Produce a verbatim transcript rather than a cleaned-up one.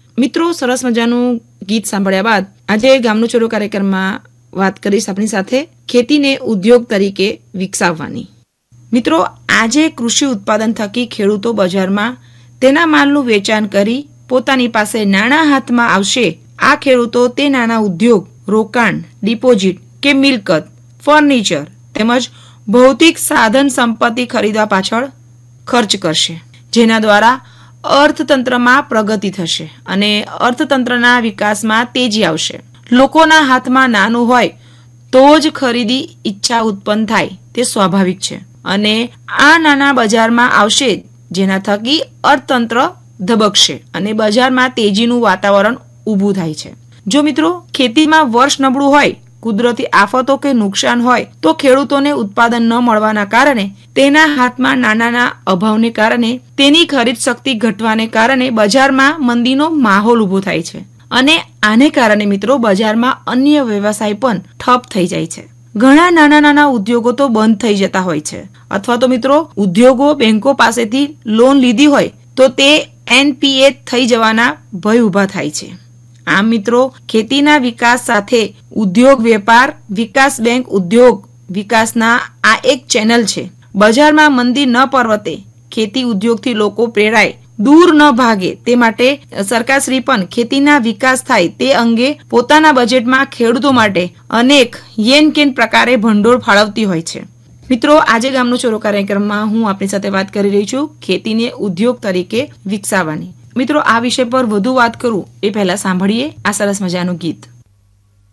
મિત્રો, સરસ મજાનું ગીત સાંભળ્યા બાદ આજે ગામનો ચોરો કાર્યક્રમમાં વાત કરીશ આપણી સાથે ખેતીને ઉદ્યોગ તરીકે વિકસાવવાની. મિત્રો, આજે કૃષિ ઉત્પાદન થકી ખેડૂતો બજારમાં તેના માલનું વેચાણ કરી પોતાની પાસે નાણાં હાથમાં આવશે. આ ખેડૂતો તે નાના ઉદ્યોગ, રોકાણ, ડિપોઝિટ કે મિલકત, ફર્નિચર તેમજ ભૌતિક સાધન સંપત્તિ ખરીદવા પાછળ ખર્ચ કરશે, જેના દ્વારા અર્થતંત્રમાં પ્રગતિ થશે અને અર્થતંત્રના વિકાસમાં તેજી આવશે. લોકોના હાથમાં નાનું હોય તો જ ખરીદી ઈચ્છા ઉત્પન્ન થાય તે સ્વાભાવિક છે અને આ નાના બજારમાં આવશે, જેના થકી અર્થતંત્ર ધબકશે અને બજારમાં તેજીનું વાતાવરણ ઊભું થાય છે. જો મિત્રો ખેતીમાં વર્ષ નબળું હોય, કુદરતી આફતો કે નુકસાન હોય તો ખેડૂતોને ઉત્પાદન ન મળવાના કારણે તેના હાથમાં નાણાંના અભાવને કારણે તેની ખરીદ શક્તિ ઘટવાને કારણે બજારમાં મંદીનો માહોલ ઊભો થાય છે અને આને કારણે મિત્રો બજારમાં અન્ય વ્યવસાય પણ ઠપ થઈ જાય છે. ઘણા નાના નાના ઉદ્યોગો તો બંધ થઈ જતા હોય છે અથવા તો મિત્રો ઉદ્યોગો બેંકો પાસેથી લોન લીધી હોય તો તે એનપીએ થઈ જવાના ભય ઊભા થાય છે. આમ મિત્રો, ખેતીના વિકાસ સાથે ઉદ્યોગ વેપાર વિકાસ બેંક ઉદ્યોગ વિકાસના આ એક ચેનલ છે. બજારમાં મંદી ન પરવતે, ખેતી ઉદ્યોગથી લોકો પ્રેરાય, દૂર ન ભાગે તે માટે સરકારશ્રી પણ ખેતીના વિકાસ થાય તે અંગે પોતાના બજેટમાં ખેડૂતો માટે અનેક યેન કેન પ્રકારે ભંડોળ ફાળવતી હોય છે. મિત્રો, આજે ગામનો ચોરો કાર્યક્રમમાં હું આપની સાથે વાત કરી રહી છું ખેતીને ઉદ્યોગ તરીકે વિકસાવવાની. મિત્રો, આ વિષય પર વધુ વાત કરું એ પહેલા સાંભળીએ આ સરસ મજાનું ગીત.